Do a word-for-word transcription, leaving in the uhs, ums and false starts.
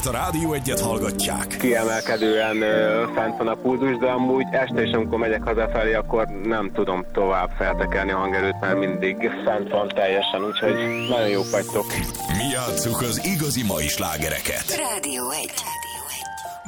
mert a Rádió Egyet hallgatják. Kiemelkedően ö, fent van a pulzus, de amúgy este is, amikor megyek hazafelé, akkor nem tudom tovább feltekerni a hangerőt, mert mindig fent van teljesen, úgyhogy nagyon jók vagytok. Mi játsszuk az igazi mai slágereket. Rádió egy.